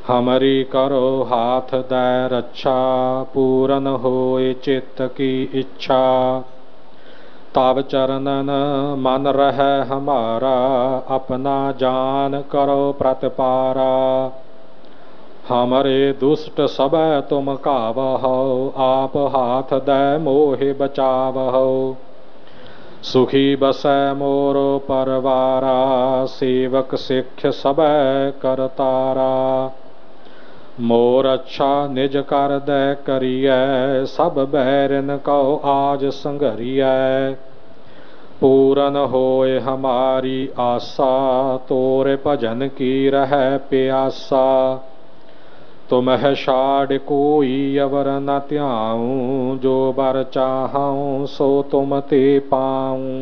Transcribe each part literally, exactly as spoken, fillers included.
हमरी करो हाथ दै रक्षा, पूरन होए चित्त की इच्छा। तब चरणन मन रह हमारा, अपना जान करो प्रतिपारा। हमरे दुष्ट सब तुम कावहो, आप हाथ दै मोहि बचावहो। सुखी बसै मोर परवारा, सेवक सिख सब करतारा। मोर अच्छा निज कर दै करियै, सब बैरन कहो आज संघरियै। पूरन होए हमारी आशा, तोरे भजन की रह प्यासा। तुमह छाड़ कोई अवर न ध्याऊं, जो बर चाहूं सो तुम ते पाऊं।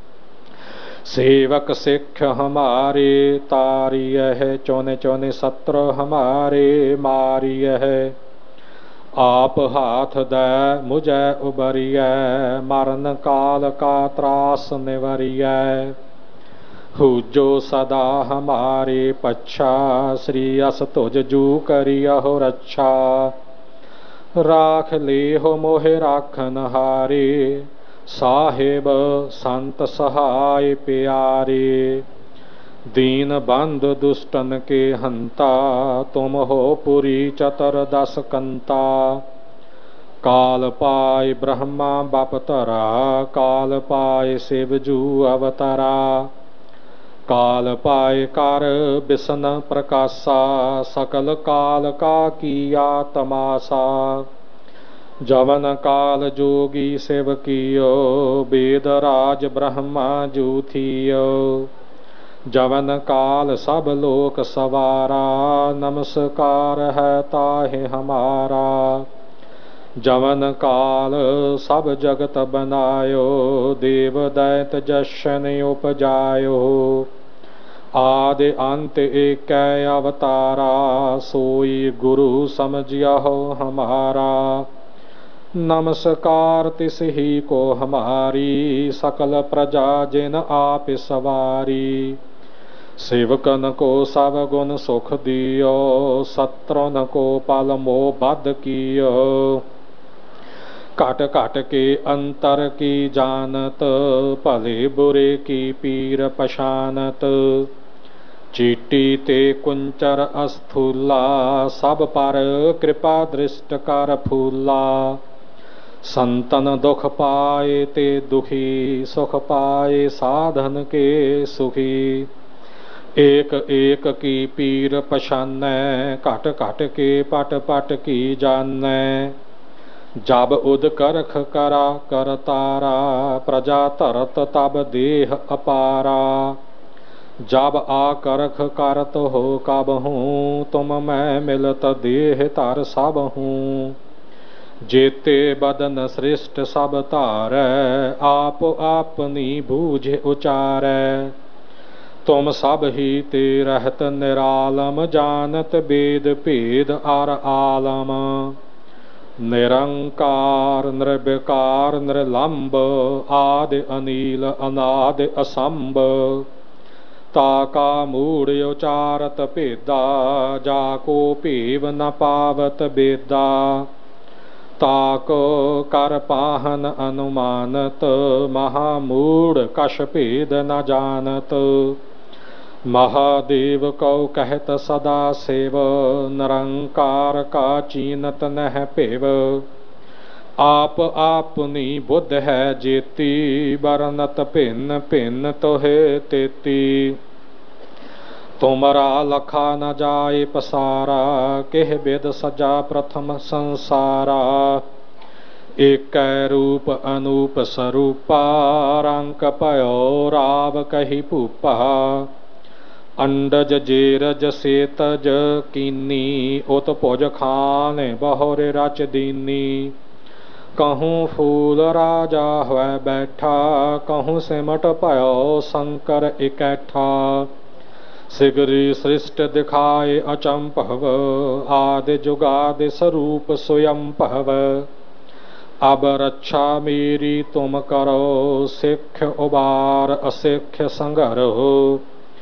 सेवक सिख हमारे तारियह, चौने चौने सत्र हमारे मारियह। आप हाथ दै मुझे उबरियै, मरण काल का त्रास निवरियै। हुजो सदा हमारे पच्छा, श्री अस तुझ जू करियहो रक्षा। राख ले हो मोहे राखन हारे, साहिब संत सहाय प्यारे। दीन बंध दुष्टन के हंता, तुम हो पुरी चतर दस कंता। काल पाए ब्रह्मा बपतरा, काल पाए शिवजू अवतरा। काल पाए कर बिसन प्रकाशा, सकल काल का किया तमाशा। जवन काल जोगी शिव कियो, वेद राज ब्रह्मा जू थियो। जवन काल सब लोक सवारा, नमस्कार है ताहे हमारा। जवन काल सब जगत बनायो, देव दैत जशन उपजायो। आदि अंत एक अवतारा, सोई गुरु समझियो हमारा। नमस्कार तिस ही को हमारी, सकल प्रजा जिन आप सवारी। सेवकन को सब गुण सुख दियो, शत्रुन को पल मोह बद कियो। घट घट के अंतर की जानत, भले बुरे की पीर पछानत। चीटी ते कुंचर अस्थूला, सब पर कृपा दृष्ट कर फूला। संतन दुख पाए ते दुखी, सुख पाए साधन के सुखी। एक एक की पीर पछानै, घट घट के पट पट की जानै। जब उद करख करा करतारा, प्रजा तरत तब देह अपारा। जब आकरख करत हो कब हूँ, तुम मैं मिलत देह तर सब हूँ। जेते बदन श्रेष्ठ सब तारै, आप आपनी बूझ उचारै। तुम सब ही ते रहत निरालम, जानत वेद भेद अर आलम। निरंकार निर्विकार निर्लंब, आदि अनील अनादि असंभ। ताका मूढ़ उचारत भेदा, जाको भेव न पावत बेदा। ताको कर पाहन अनुमानत, महामूढ़ कश भेद न जानत। महादेव को कहत सदा सेव, निरंकार का चीनत नह पेव। आप आपनी बुद्ध है जेती, बरनत भिन्न भिन्न तोहे तेती। तुमरा लखा न जाए पसारा, केह बिद सजा प्रथम संसारा। एक रूप अनूप स्वरूपा, रंक पयो राव कही भूपा। अंडज जेरज सेतज कीनी, उत भुज खान बहुरे रच दीनी। कहूँ फूल राजा हुआ बैठा, कहूँ सिमट पयो शंकर इकैठा। सिगरी सृष्ट दिखाए अचंपव, आदि जुगादि स्वरूप स्वयंपव। अब रक्षा मेरी तुम करो, सिख उबार असिख संघरो।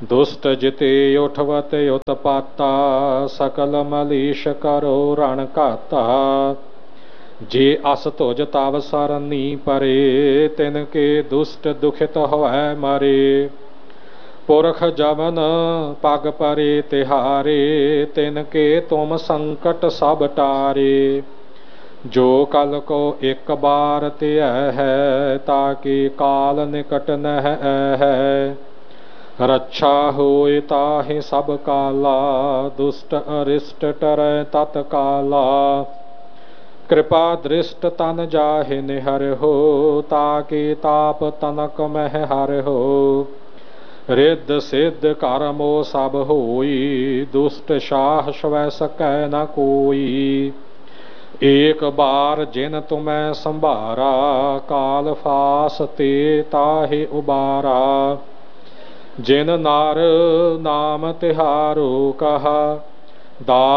दुष्ट जिते उठवत उत्पाता सकल मलीश करो रण घाता जे अस तुझ तव सरनी परे तिनके दुष्ट दुखित होवै मरे पुरख जवन पग परे तिहारे तिनके तुम संकट सब टारे जो कल को एक बार त्यय है ताकि काल निकट नह है रक्षा होए ताहि सब काला दुष्ट अरिष्ट टरै तत्काला कृपा दृष्ट तन जाहि निहर हो ताकि ताप तनक मह हर हो रिद्ध सिद्ध कर्मो सब होई दुष्ट शाह स्वै सकै न कोई एक बार जिन तुम्हें संभारा काल फास ते ताहि उबारा जिन नार नाम तिहारो कहा दा